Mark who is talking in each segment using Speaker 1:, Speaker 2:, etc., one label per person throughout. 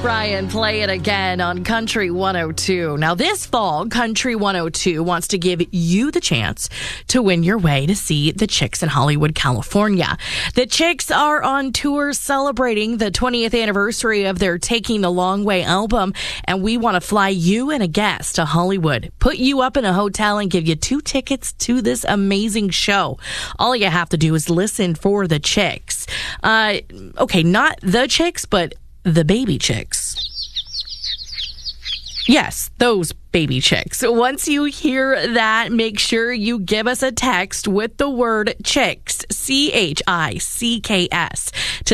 Speaker 1: Brian, play it again on Country 102. Now, this fall, Country 102 wants to give you the chance to win your way to see the Chicks in Hollywood, California. The Chicks are on tour celebrating the 20th anniversary of their Taking the Long Way album, and we want to fly you and a guest to Hollywood, put you up in a hotel, and give you 2 tickets to this amazing show. All you have to do is listen for the Chicks. Okay, not the Chicks, but the baby Chicks. Yes, those baby Chicks. Once you hear that, make sure you give us a text with the word Chicks, CHICKS, to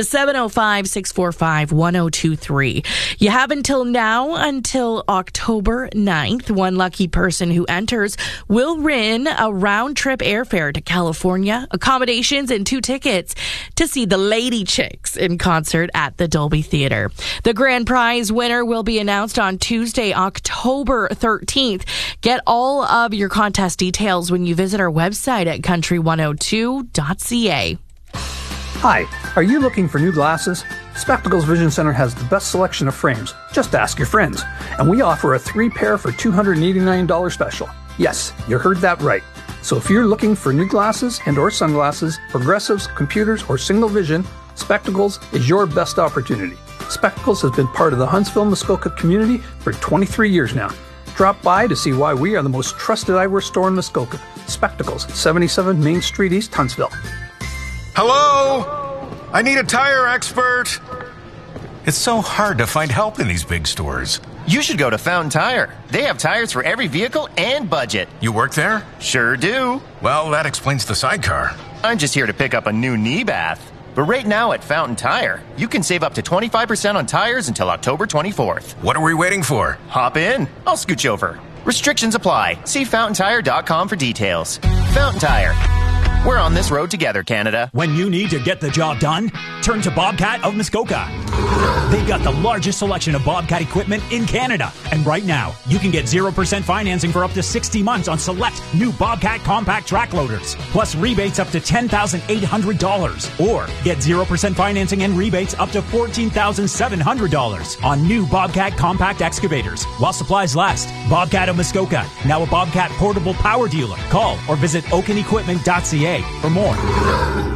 Speaker 1: 705-645-1023. You have until now, until October 9th. One lucky person who enters will win a round-trip airfare to California, accommodations, and 2 tickets to see the Lady Chicks in concert at the Dolby Theater. The grand prize winner will be announced on Tuesday, October 13th. Get all of your contest details when you visit our website at country102.ca.
Speaker 2: Hi, are you looking for new glasses? Spectacles Vision Center has the best selection of frames. Just ask your friends. And we offer a 3-pair for $289 special. Yes, you heard that right. So if you're looking for new glasses and or sunglasses, progressives, computers, or single vision, Spectacles is your best opportunity. Spectacles has been part of the Huntsville, Muskoka community for 23 years now. Drop by to see why we are the most trusted eyewear store in Muskoka. Spectacles, 77 Main Street East, Huntsville.
Speaker 3: Hello? I need a tire expert. It's so hard to find help in these big stores.
Speaker 4: You should go to Fountain Tire. They have tires for every vehicle and budget.
Speaker 3: You work there?
Speaker 4: Sure do.
Speaker 3: Well, that explains the sidecar.
Speaker 4: I'm just here to pick up a new knee bath. But right now at Fountain Tire, you can save up to 25% on tires until October 24th.
Speaker 3: What are we waiting for?
Speaker 4: Hop in. I'll scooch over. Restrictions apply. See fountaintire.com for details. Fountain Tire. We're on this road together, Canada.
Speaker 5: When you need to get the job done, turn to Bobcat of Muskoka. They've got the largest selection of Bobcat equipment in Canada. And right now, you can get 0% financing for up to 60 months on select new Bobcat compact track loaders, plus rebates up to $10,800. Or get 0% financing and rebates up to $14,700 on new Bobcat compact excavators while supplies last. Bobcat of Muskoka, now a Bobcat portable power dealer. Call or visit oakenequipment.ca for more.